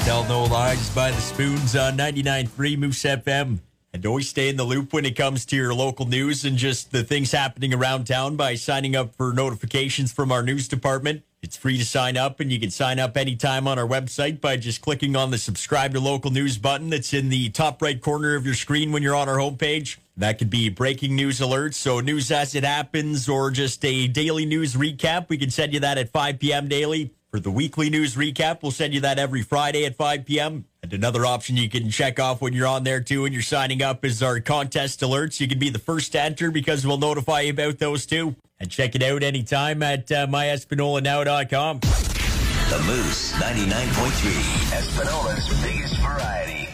Tell No Lies by the Spoons on 99.3 Moose FM. And always stay in the loop when it comes to your local news and just the things happening around town by signing up for notifications from our news department. It's free to sign up, and you can sign up anytime on our website by just clicking on the subscribe to local news button that's in the top right corner of your screen when you're on our homepage. That could be breaking news alerts, so news as it happens, or just a daily news recap. We can send you that at 5 p.m. daily. For the weekly news recap, we'll send you that every Friday at 5 p.m. And another option you can check off when you're on there, too, and you're signing up is our contest alerts. You can be the first to enter because we'll notify you about those, too. And check it out anytime at myespinolanow.com. The Moose 99.3, Espinola's biggest variety.